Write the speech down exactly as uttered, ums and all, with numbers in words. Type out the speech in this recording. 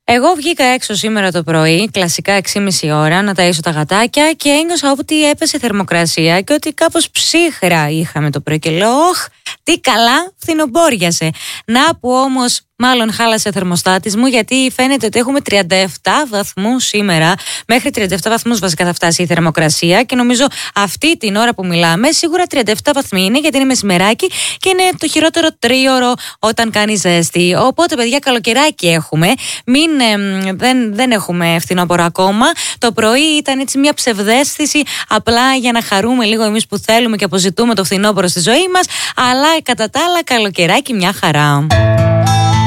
Εγώ βγήκα έξω σήμερα το πρωί, κλασικά έξι και μισή ώρα, να ταΐσω τα γατάκια και ένιωσα ότι έπεσε θερμοκρασία και ότι κάπως ψύχρα είχαμε το πρωί και λέω «Ωχ, τι καλά φθινοπόριασε». Να που όμως μάλλον χάλασε ο θερμοστάτης μου, γιατί φαίνεται ότι έχουμε τριάντα επτά βαθμούς σήμερα. Μέχρι τριάντα επτά βαθμούς βασικά θα φτάσει η θερμοκρασία και νομίζω αυτή την ώρα που μιλάμε σίγουρα τριάντα επτά βαθμοί είναι, γιατί είναι μεσημεράκι και είναι το χειρότερο τρίωρο όταν κάνει ζέστη. Οπότε παιδιά, καλοκαιράκι έχουμε. Μην, ε, δεν, δεν έχουμε φθινόπωρο ακόμα. Το πρωί ήταν έτσι μια ψευδαίσθηση απλά για να χαρούμε λίγο εμείς που θέλουμε και αποζητούμε το φθινόπωρο στη ζωή μας. Αλλά κατά τα άλλα καλοκαιράκι μια χαρά.